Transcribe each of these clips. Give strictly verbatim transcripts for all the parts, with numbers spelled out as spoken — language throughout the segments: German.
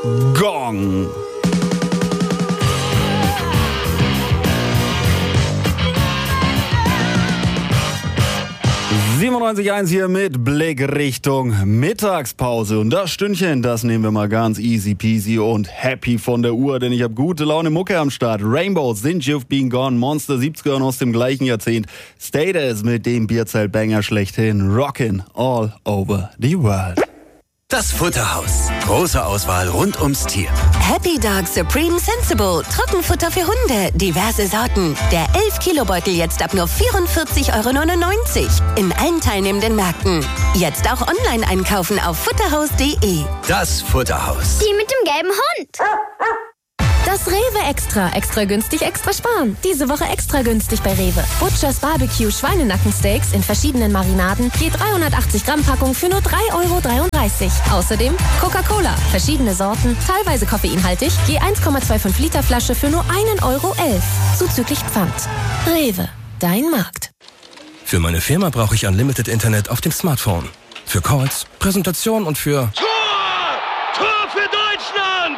Gong. siebenundneunzig Komma eins hier mit Blick Richtung Mittagspause. Und das Stündchen, das nehmen wir mal ganz easy peasy und happy von der Uhr, denn ich habe gute Laune Mucke am Start. Rainbows, Since You've Been Gone, Monster siebziger aus dem gleichen Jahrzehnt. Status mit dem Bierzelt-Banger schlechthin. Rockin' all over the world. Das Futterhaus. Große Auswahl rund ums Tier. Happy Dog Supreme Sensible. Trockenfutter für Hunde. Diverse Sorten. Der elf Kilo Beutel jetzt ab nur vierundvierzig Euro neunundneunzig. In allen teilnehmenden Märkten. Jetzt auch online einkaufen auf futterhaus punkt de. Das Futterhaus. Die mit dem gelben Hund. Das Rewe Extra. Extra günstig, extra sparen. Diese Woche extra günstig bei Rewe. Butchers Barbecue Schweinenackensteaks in verschiedenen Marinaden. Je dreihundertachtzig Gramm Packung für nur drei Euro dreiunddreißig. Außerdem Coca-Cola. Verschiedene Sorten, teilweise koffeinhaltig. Je eins Komma fünfundzwanzig Liter Flasche für nur ein Euro elf. Zuzüglich Pfand. Rewe. Dein Markt. Für meine Firma brauche ich Unlimited Internet auf dem Smartphone. Für Calls, Präsentation und für... Tor! Tor für Deutschland!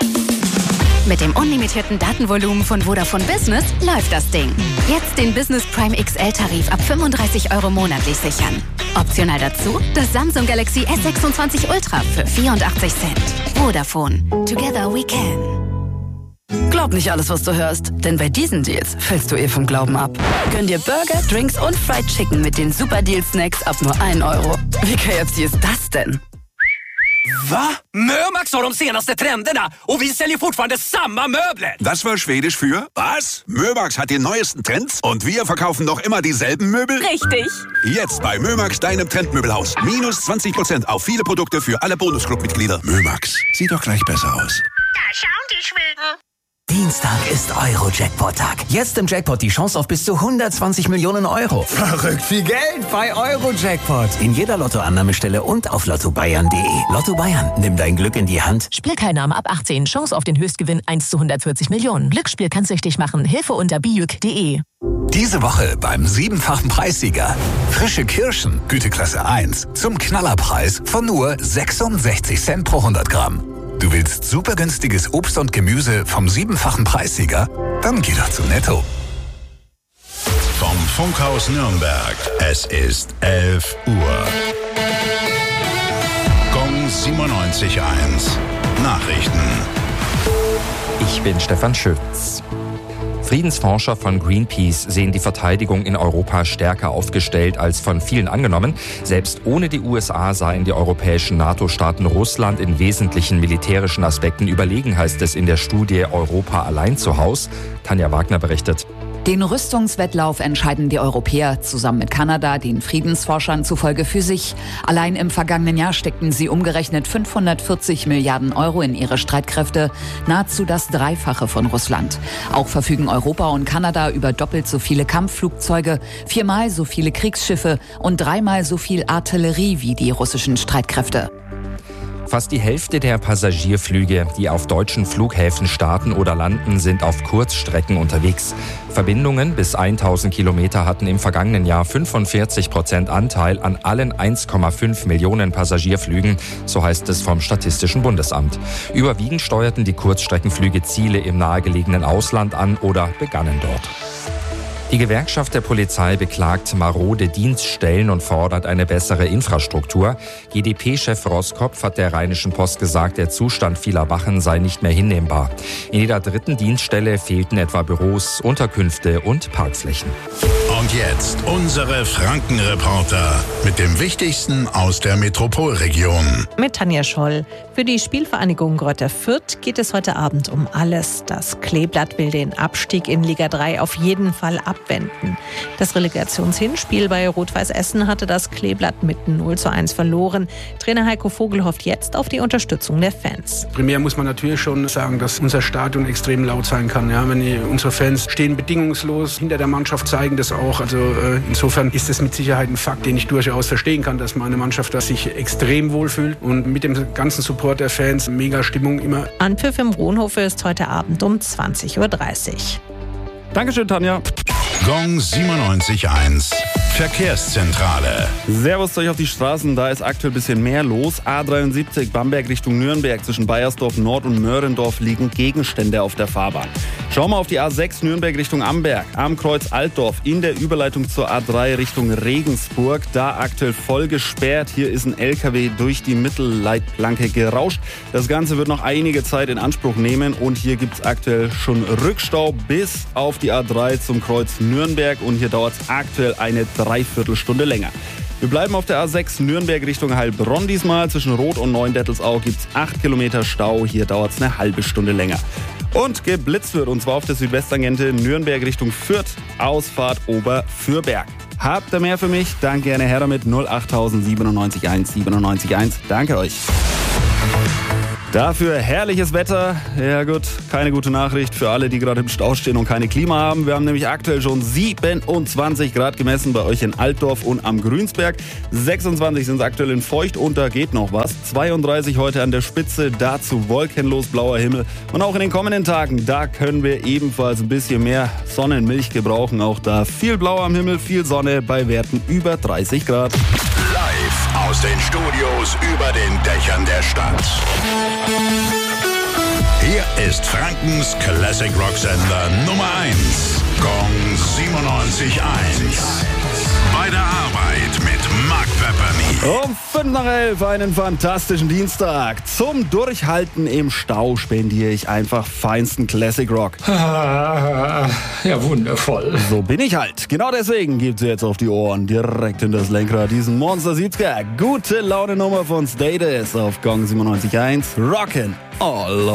Mit dem unlimitierten Datenvolumen von Vodafone Business läuft das Ding. Jetzt den Business Prime X L-Tarif ab fünfunddreißig Euro monatlich sichern. Optional dazu das Samsung Galaxy S sechsundzwanzig Ultra für vierundachtzig Cent. Vodafone. Together we can. Glaub nicht alles, was du hörst, denn bei diesen Deals fällst du eh vom Glauben ab. Gönn dir Burger, Drinks und Fried Chicken mit den Super Deal Snacks ab nur ein Euro. Wie K F C ist das denn? Va? Mömax har de senaste trenderna och vi säljer fortfarande samma möbler. Das war Schwedisch für was? Mömax hat die neuesten Trends und wir verkaufen noch immer dieselben Möbel? Richtig. Jetzt bei Mömax, deinem Trendmöbelhaus. Minus zwanzig Prozent auf viele Produkte für alle Bonusclub-Mitglieder. Mömax, sieht doch gleich besser aus. Da schauen die Schweden. Dienstag ist Euro-Jackpot-Tag. Jetzt im Jackpot die Chance auf bis zu hundertzwanzig Millionen Euro. Verrückt viel Geld bei Euro-Jackpot. In jeder Lottoannahmestelle und auf lotto bayern punkt de. Lotto Bayern, nimm dein Glück in die Hand. Spielteilnahme ab achtzehn. Chance auf den Höchstgewinn eins zu hundertvierzig Millionen. Glücksspiel kann süchtig machen. Hilfe unter bijuk punkt de. Diese Woche beim siebenfachen Preissieger. Frische Kirschen, Güteklasse eins, zum Knallerpreis von nur sechsundsechzig Cent pro hundert Gramm. Du willst super günstiges Obst und Gemüse vom siebenfachen Preissieger? Dann geh doch zu Netto. Vom Funkhaus Nürnberg. Es ist elf Uhr. Gong siebenundneunzig Komma eins. Nachrichten. Ich bin Stefan Schütz. Friedensforscher von Greenpeace sehen die Verteidigung in Europa stärker aufgestellt als von vielen angenommen. Selbst ohne die U S A seien die europäischen NATO-Staaten Russland in wesentlichen militärischen Aspekten überlegen, heißt es in der Studie Europa allein zu Haus. Tanja Wagner berichtet. Den Rüstungswettlauf entscheiden die Europäer zusammen mit Kanada, den Friedensforschern zufolge für sich. Allein im vergangenen Jahr steckten sie umgerechnet fünfhundertvierzig Milliarden Euro in ihre Streitkräfte, nahezu das Dreifache von Russland. Auch verfügen Europa und Kanada über doppelt so viele Kampfflugzeuge, viermal so viele Kriegsschiffe und dreimal so viel Artillerie wie die russischen Streitkräfte. Fast die Hälfte der Passagierflüge, die auf deutschen Flughäfen starten oder landen, sind auf Kurzstrecken unterwegs. Verbindungen bis tausend Kilometer hatten im vergangenen Jahr fünfundvierzig Prozent Anteil an allen eins Komma fünf Millionen Passagierflügen, so heißt es vom Statistischen Bundesamt. Überwiegend steuerten die Kurzstreckenflüge Ziele im nahegelegenen Ausland an oder begannen dort. Die Gewerkschaft der Polizei beklagt marode Dienststellen und fordert eine bessere Infrastruktur. G d P-Chef Roskopf hat der Rheinischen Post gesagt, der Zustand vieler Wachen sei nicht mehr hinnehmbar. In jeder dritten Dienststelle fehlten etwa Büros, Unterkünfte und Parkflächen. Und jetzt unsere Frankenreporter mit dem Wichtigsten aus der Metropolregion. Mit Tanja Scholl. Für die Spielvereinigung Greuther Fürth geht es heute Abend um alles. Das Kleeblatt will den Abstieg in Liga drei auf jeden Fall abwenden. Das Relegationshinspiel bei Rot-Weiß Essen hatte das Kleeblatt mit null zu eins verloren. Trainer Heiko Vogel hofft jetzt auf die Unterstützung der Fans. Primär muss man natürlich schon sagen, dass unser Stadion extrem laut sein kann. Ja, wenn die, unsere Fans stehen bedingungslos hinter der Mannschaft, zeigen das auch. Also äh, insofern ist es mit Sicherheit ein Fakt, den ich durchaus verstehen kann, dass meine Mannschaft da sich extrem wohlfühlt und mit dem ganzen Support der Fans, mega Stimmung immer. Anpfiff im Ronhofe ist heute Abend um zwanzig Uhr dreißig. Dankeschön, Tanja. Gong siebenundneunzig Komma eins. Verkehrszentrale. Servus euch auf die Straßen, da ist aktuell ein bisschen mehr los. A dreiundsiebzig Bamberg Richtung Nürnberg, zwischen Baiersdorf Nord und Möhrendorf liegen Gegenstände auf der Fahrbahn. Schauen wir auf die A sechs Nürnberg Richtung Amberg, am Kreuz Altdorf in der Überleitung zur A drei Richtung Regensburg, da aktuell voll gesperrt. Hier ist ein L K W durch die Mittelleitplanke gerauscht. Das Ganze wird noch einige Zeit in Anspruch nehmen und hier gibt es aktuell schon Rückstau bis auf die A drei zum Kreuz Nürnberg und hier dauert es aktuell eine Dreiviertelstunde länger. Wir bleiben auf der A sechs Nürnberg Richtung Heilbronn diesmal. Zwischen Roth und Neuendettelsau gibt es acht Kilometer Stau. Hier dauert es eine halbe Stunde länger. Und geblitzt wird, und zwar auf der Südwesttangente Nürnberg Richtung Fürth, Ausfahrt Oberfürberg. Habt ihr mehr für mich? Dann gerne her damit null acht siebenundneunzig eins siebenundneunzig eins. Danke euch. Dafür herrliches Wetter. Ja gut, keine gute Nachricht für alle, die gerade im Stau stehen und keine Klima haben. Wir haben nämlich aktuell schon siebenundzwanzig Grad gemessen bei euch in Altdorf und am Grünsberg. sechsundzwanzig sind es aktuell in Feucht und da geht noch was. zweiunddreißig heute an der Spitze, dazu wolkenlos blauer Himmel. Und auch in den kommenden Tagen, da können wir ebenfalls ein bisschen mehr Sonnenmilch gebrauchen. Auch da viel Blau am Himmel, viel Sonne bei Werten über dreißig Grad. Live aus den Studios über den Dächern der Stadt. Hier ist Frankens Classic Rock Sender Nummer eins. Gong siebenundneunzig eins. Bei der Arbeit mit Mark Pepperny. Um fünf nach elf einen fantastischen Dienstag. Zum Durchhalten im Stau spendiere ich einfach feinsten Classic Rock. Ja, wundervoll. So bin ich halt. Genau deswegen gibt's jetzt auf die Ohren, direkt in das Lenkrad, diesen Monster siebziger. Gute Laune Nummer von Status auf Gong siebenundneunzig eins. Rockin' all